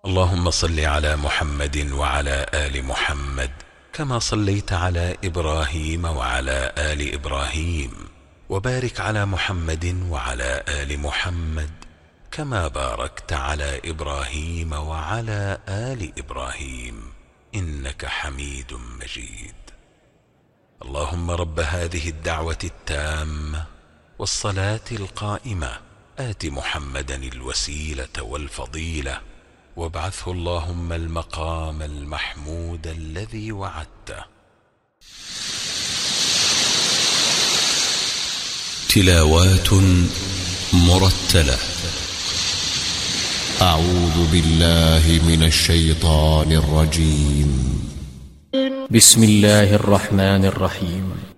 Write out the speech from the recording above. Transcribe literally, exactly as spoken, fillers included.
اللهم صل على محمد وعلى آل محمد كما صليت على إبراهيم وعلى آل إبراهيم، وبارك على محمد وعلى آل محمد كما باركت على إبراهيم وعلى آل إبراهيم إنك حميد مجيد. اللهم رب هذه الدعوة التامة والصلاة القائمة آت محمدا الوسيلة والفضيلة وابعثه اللهم المقام المحمود الذي وعدته. تلاوات مرتلة. أعوذ بالله من الشيطان الرجيم. بسم الله الرحمن الرحيم.